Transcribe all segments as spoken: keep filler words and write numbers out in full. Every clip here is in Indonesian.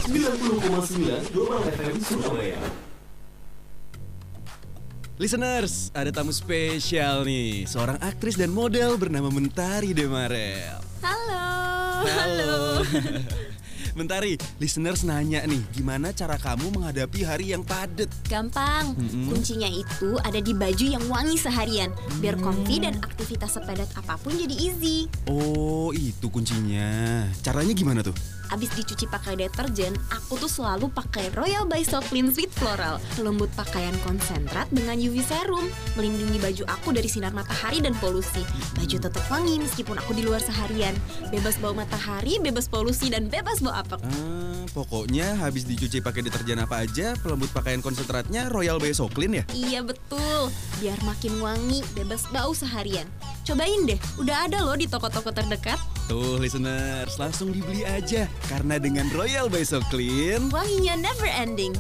sembilan puluh koma sembilan Global F M Surabaya. Listeners, ada tamu spesial nih. Seorang aktris dan model bernama Mentari Demarel. Halo. Halo. Mentari, listeners nanya nih, gimana cara kamu menghadapi hari yang padat? Gampang. Mm-mm. Kuncinya itu ada di baju yang wangi seharian. Biar comfy dan aktivitas sepadat apapun jadi easy. Oh, itu kuncinya. Caranya gimana tuh? Abis dicuci pakai deterjen, aku tuh selalu pakai Royal by So Clean Sweet Floral. Lembut pakaian konsentrat dengan U V serum, melindungi baju aku dari sinar matahari dan polusi. Baju tetap wangi meskipun aku di luar seharian. Bebas bau matahari, bebas polusi, dan bebas bau apek. Ah, pokoknya habis dicuci pakai deterjen apa aja, pelembut pakaian konsentratnya Royal by So Clean ya? Iya betul, biar makin wangi, bebas bau seharian. Cobain deh, udah ada loh di toko-toko terdekat. Tuh listeners, langsung dibeli aja. Karena dengan Royal by So Clean, Wanginya never ending.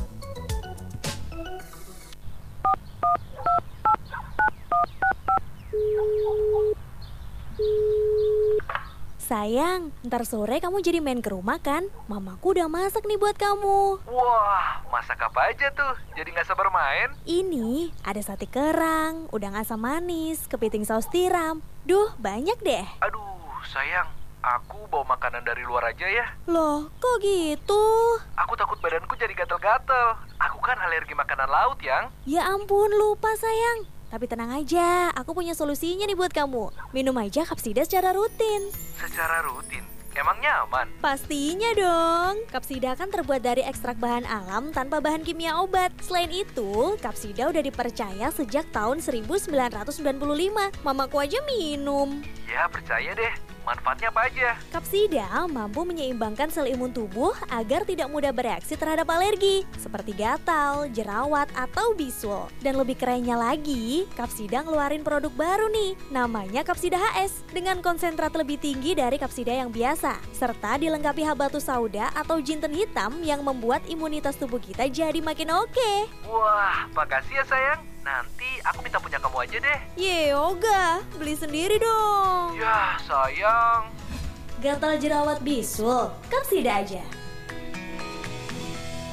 Sayang, ntar sore kamu jadi main ke rumah kan? Mamaku udah masak nih buat kamu. Wah, masak apa aja tuh? Jadi gak sabar main? Ini ada sate kerang, udang asam manis, kepiting saus tiram. Duh, banyak deh. Aduh, sayang, aku bawa makanan dari luar aja ya. Loh, kok gitu? Aku takut badanku jadi gatel-gatel. Aku kan alergi makanan laut, yang. Ya ampun, lupa sayang. Tapi tenang aja, aku punya solusinya nih buat kamu. Minum aja Kapsida secara rutin. Secara rutin? Emangnya aman? Pastinya dong. Kapsida kan terbuat dari ekstrak bahan alam tanpa bahan kimia obat. Selain itu, Kapsida udah dipercaya sejak tahun seribu sembilan ratus sembilan puluh lima. Mamaku aja minum. Ya, percaya deh. Manfaatnya apa aja? Kapsida mampu menyeimbangkan sel imun tubuh agar tidak mudah bereaksi terhadap alergi, seperti gatal, jerawat, atau bisul. Dan lebih kerennya lagi, Kapsida ngeluarin produk baru nih, namanya Kapsida H S, dengan konsentrat lebih tinggi dari Kapsida yang biasa, serta dilengkapi habatus sauda atau jinten hitam yang membuat imunitas tubuh kita jadi makin oke. Wah, makasih ya sayang. Nanti aku minta punya kamu aja deh. Ye, Yoga, beli sendiri dong. Ya, sayang. Gatal jerawat bisul, Kapsida aja.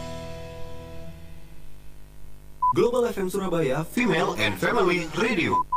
Global F M Surabaya Female and Family Radio.